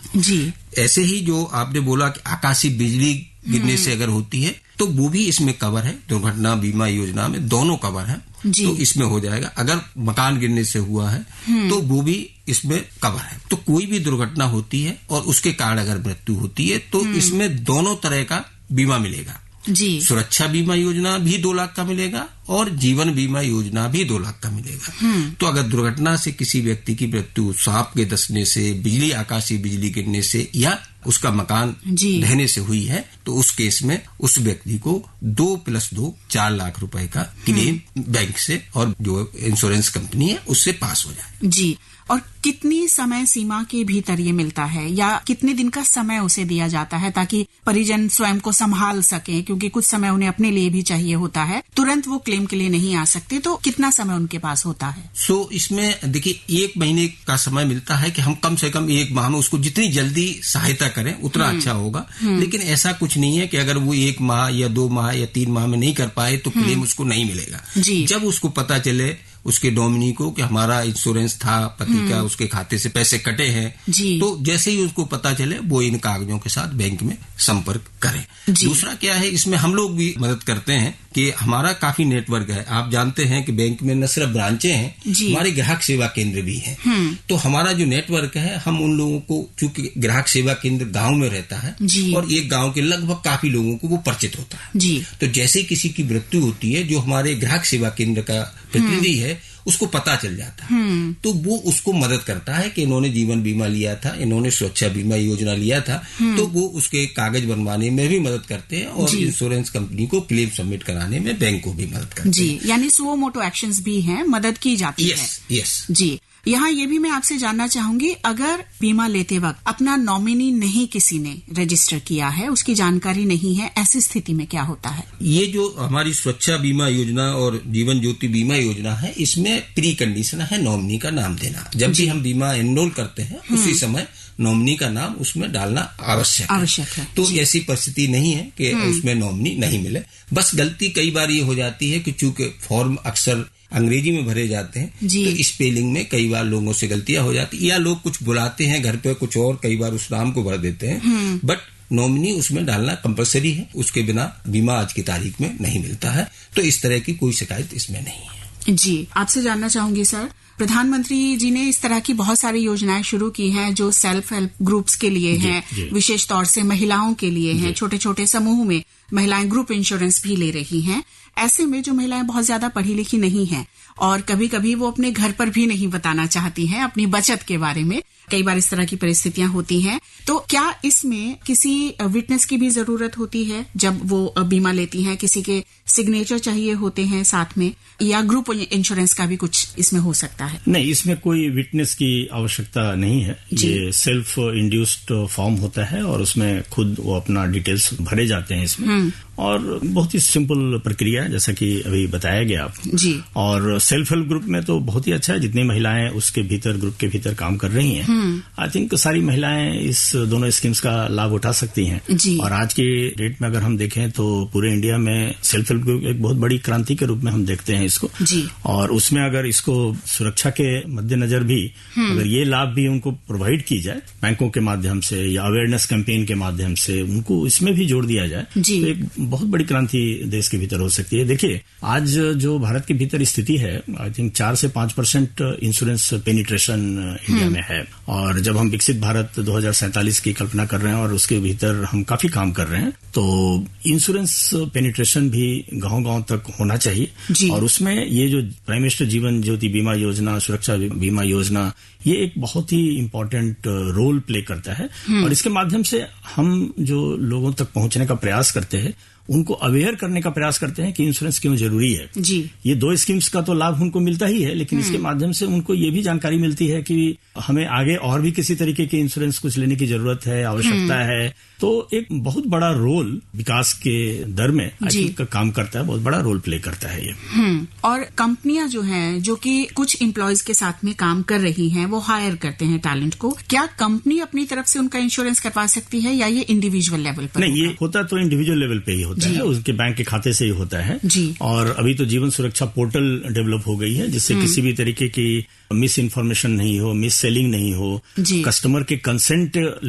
जी। ऐसे ही जो आपने बोला कि आकाशीय बिजली गिरने से अगर होती है तो वो भी इसमें कवर है, दुर्घटना बीमा योजना में दोनों कवर है, तो इसमें हो जाएगा। अगर मकान गिरने से हुआ है तो वो भी इसमें कवर है। तो कोई भी दुर्घटना होती है और उसके कारण अगर मृत्यु होती है तो इसमें दोनों तरह का बीमा मिलेगा जी। सुरक्षा बीमा योजना भी 2 लाख का मिलेगा और जीवन बीमा योजना भी 2 लाख का मिलेगा। तो अगर दुर्घटना से किसी व्यक्ति की मृत्यु सांप के डसने से, बिजली, आकाशीय बिजली गिरने से या उसका मकान ढहने से हुई है तो उस केस में उस व्यक्ति को 2 + 2 4 लाख रुपए का क्लेम बैंक से और जो इंश्योरेंस कंपनी है उससे पास हो जाए। जी। और कितनी समय सीमा के भीतर ये मिलता है या कितने दिन का समय उसे दिया जाता है ताकि परिजन स्वयं को संभाल सके, क्योंकि कुछ समय उन्हें अपने लिए भी चाहिए होता है, तुरंत वो क्लेम के लिए नहीं आ सकते, तो कितना समय उनके पास होता है? इसमें देखिए 1 महीने का समय मिलता है कि हम कम से कम 1 माह में उसको जितनी जल्दी सहायता करें उतना अच्छा होगा। लेकिन ऐसा कुछ नहीं है कि अगर वो 1 माह या 2 माह या 3 माह में नहीं कर पाए तो क्लेम उसको नहीं मिलेगा। जब उसको पता चले उसके नॉमिनी को कि हमारा इंश्योरेंस था, पति का उसके खाते से पैसे कटे हैं, तो जैसे ही उसको पता चले वो इन कागजों के साथ बैंक में संपर्क करें। दूसरा क्या है, इसमें हम लोग भी मदद करते हैं कि हमारा काफी नेटवर्क है। आप जानते हैं कि बैंक में न सिर्फ ब्रांचें हैं, हमारे ग्राहक सेवा केंद्र भी हैं। तो हमारा जो नेटवर्क है, हम उन लोगों को, चूंकि ग्राहक सेवा केंद्र गांव में रहता है और एक गांव के लगभग काफी लोगों को वो परिचित होता है, तो जैसे किसी की मृत्यु होती है, जो हमारे ग्राहक सेवा केंद्र का प्रतिनिधि है उसको पता चल जाता है, तो वो उसको मदद करता है कि इन्होंने जीवन बीमा लिया था, इन्होंने सुरक्षा बीमा योजना लिया था, तो वो उसके कागज बनवाने में भी मदद करते हैं और इंश्योरेंस कंपनी को क्लेम सबमिट कराने में बैंक को भी मदद करते हैं। यानी सुओ मोटो एक्शंस भी हैं, मदद की जाती है। यस। जी। यहाँ ये भी मैं आपसे जानना चाहूंगी, अगर बीमा लेते वक्त अपना नॉमिनी नहीं किसी ने रजिस्टर किया है, उसकी जानकारी नहीं है, ऐसी स्थिति में क्या होता है? ये जो हमारी सुरक्षा बीमा योजना और जीवन ज्योति बीमा योजना है, इसमें प्री कंडीशन है नॉमिनी का नाम देना। जब भी हम बीमा एनरोल करते हैं उसी समय नॉमिनी का नाम उसमें डालना आवश्यक है। तो ऐसी परिस्थिति नहीं है कि उसमें नॉमिनी नहीं मिले। बस गलती कई बार ये हो जाती है कि चूंकि फॉर्म अक्सर अंग्रेजी में भरे जाते हैं तो स्पेलिंग में कई बार लोगों से गलतियां हो जाती, या लोग कुछ बुलाते हैं घर पे कुछ और, कई बार उस नाम को भर देते हैं। बट नॉमिनी उसमें डालना कंपलसरी है, उसके बिना बीमा आज की तारीख में नहीं मिलता है। तो इस तरह की कोई शिकायत इसमें नहीं है। जी। आपसे जानना चाहूंगी सर, प्रधानमंत्री जी ने इस तरह की बहुत सारी योजनाएं शुरू की हैं जो सेल्फ हेल्प ग्रुप्स के लिए हैं, विशेष तौर से महिलाओं के लिए हैं, छोटे छोटे समूह में महिलाएं ग्रुप इंश्योरेंस भी ले रही हैं। ऐसे में जो महिलाएं बहुत ज्यादा पढ़ी लिखी नहीं हैं और कभी कभी वो अपने घर पर भी नहीं बताना चाहती हैं अपनी बचत के बारे में, कई बार इस तरह की परिस्थितियां होती हैं, तो क्या इसमें किसी विटनेस की भी जरूरत होती है जब वो बीमा लेती हैं? किसी के सिग्नेचर चाहिए होते हैं साथ में, या ग्रुप इंश्योरेंस का भी कुछ इसमें हो सकता है? नहीं, इसमें कोई विटनेस की आवश्यकता नहीं है। ये सेल्फ इंड्यूस्ड फॉर्म होता है और उसमें खुद वो अपना डिटेल्स भरे जाते हैं इसमें, और बहुत ही सिंपल प्रक्रिया है जैसा कि अभी बताया गया आपको। जी। और सेल्फ हेल्प ग्रुप में तो बहुत ही अच्छा है, जितनी महिलाएं उसके भीतर, ग्रुप के भीतर काम कर रही हैं, आई थिंक सारी महिलाएं इस दोनों स्कीम्स का लाभ उठा सकती हैं। और आज के डेट में अगर हम देखें तो पूरे इंडिया में सेल्फ हेल्प ग्रुप एक बहुत बड़ी क्रांति के रूप में हम देखते हैं इसको। और उसमें अगर इसको सुरक्षा के मद्देनजर भी अगर ये लाभ भी उनको प्रोवाइड की जाए बैंकों के माध्यम से या अवेयरनेस कैंपेन के माध्यम से, उनको इसमें भी जोड़ दिया जाए, तो एक बहुत बड़ी क्रांति देश के भीतर हो सकती है। देखिए, आज जो भारत के भीतर स्थिति है, आई थिंक 4 से 5% इंश्योरेंस पेनिट्रेशन इंडिया में है। और जब हम विकसित भारत 2047 की कल्पना कर रहे हैं और उसके भीतर हम काफी काम कर रहे हैं, तो इंश्योरेंस पेनिट्रेशन भी गांव-गांव तक होना चाहिए। और उसमें ये जो प्राइम मिनिस्टर जीवन ज्योति बीमा योजना, सुरक्षा बीमा योजना, ये एक बहुत ही इम्पोर्टेंट रोल प्ले करता है। और इसके माध्यम से हम जो लोगों तक पहुंचने का प्रयास करते हैं, उनको अवेयर करने का प्रयास करते हैं कि इंश्योरेंस क्यों जरूरी है। ये 2 स्कीम्स का तो लाभ उनको मिलता ही है, लेकिन इसके माध्यम से उनको ये भी जानकारी मिलती है कि हमें आगे और भी किसी तरीके के इंश्योरेंस कुछ लेने की जरूरत है, आवश्यकता है। तो एक बहुत बड़ा रोल विकास के दर में आई थिंक काम करता है, बहुत बड़ा रोल प्ले करता है ये। और कंपनियां जो हैं, जो कि कुछ एम्प्लॉयज के साथ में काम कर रही हैं, वो हायर करते हैं टैलेंट को, क्या कंपनी अपनी तरफ से उनका इंश्योरेंस करवा सकती है या ये इंडिविजुअल लेवल पर? नहीं, ये होता तो इंडिविजुअल लेवल पे ही होता है, उसके बैंक के खाते से ही होता है। और अभी तो जीवन सुरक्षा पोर्टल डेवलप हो गई है, जिससे किसी भी तरीके की मिस इन्फॉर्मेशन नहीं हो, मिस सेलिंग नहीं हो, कस्टमर के कंसेंट